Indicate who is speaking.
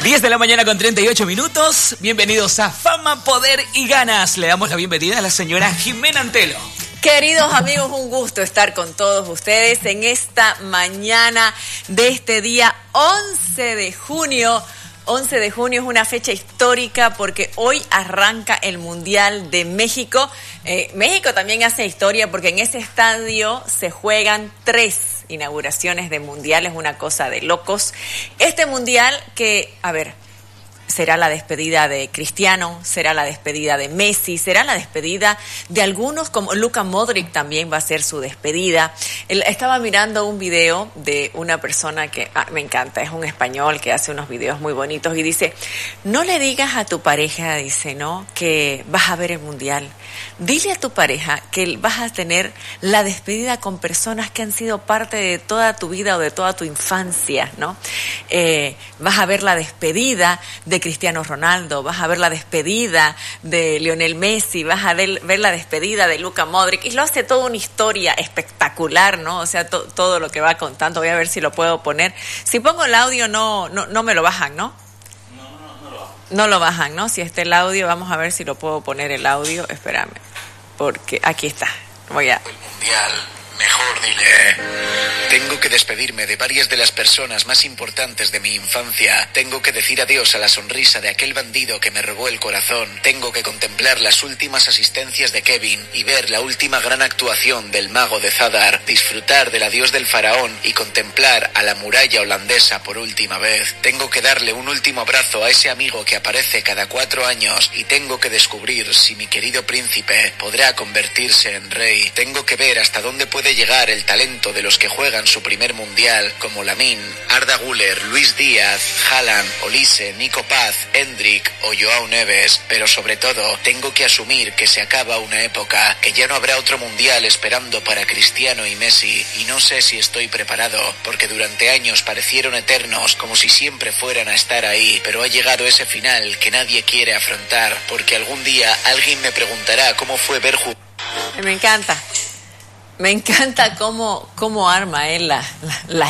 Speaker 1: 10 de la mañana con 38 minutos. Bienvenidos a Fama, Poder y Ganas. Le damos la bienvenida a la señora Jimena Antelo.
Speaker 2: Queridos amigos, un gusto estar con todos ustedes en esta mañana de este día 11 de junio. 11 de junio es una fecha histórica porque hoy arranca el Mundial de México. México también hace historia porque en ese estadio se juegan 3 inauguraciones de mundiales, una cosa de locos. Este mundial que, será la despedida de Cristiano, será la despedida de Messi, será la despedida de algunos, como Luka Modric también va a ser su despedida. Estaba mirando un video de una persona que me encanta, es un español que hace unos videos muy bonitos y dice, no le digas a tu pareja, dice, ¿no?, que vas a ver el Mundial. Dile a tu pareja que vas a tener la despedida con personas que han sido parte de toda tu vida o de toda tu infancia, ¿no? Vas a ver la despedida de Cristiano Ronaldo, vas a ver la despedida de Lionel Messi, vas a ver la despedida de Luka Modric, y lo hace toda una historia espectacular, ¿no? O sea, todo lo que va contando. Voy a ver si lo puedo poner. Si pongo el audio no me lo bajan, ¿no? No lo bajan, ¿no? Si está el audio, vamos a ver si lo puedo poner el audio. Espérame, porque aquí está.
Speaker 3: El Mundial, mejor dile. Tengo que despedirme de varias de las personas más importantes de mi infancia. Tengo que decir adiós a la sonrisa de aquel bandido que me robó el corazón. Tengo que contemplar las últimas asistencias de Kevin y ver la última gran actuación del mago de Zadar. Disfrutar del adiós del faraón y contemplar a la muralla holandesa por última vez. Tengo que darle un último abrazo a ese amigo que aparece cada 4 años y tengo que descubrir si mi querido príncipe podrá convertirse en rey. Tengo que ver hasta dónde puede llegar el talento de los que juegan su primer mundial, como Lamine, Arda Güler, Luis Díaz, Haaland, Olise, Nico Paz, Endrick o Joao Neves. Pero sobre todo, tengo que asumir que se acaba una época, que ya no habrá otro mundial esperando para Cristiano y Messi, y no sé si estoy preparado, porque durante años parecieron eternos, como si siempre fueran a estar ahí, pero ha llegado ese final que nadie quiere afrontar, porque algún día alguien me preguntará cómo fue ver jugar.
Speaker 2: Me encanta cómo arma él la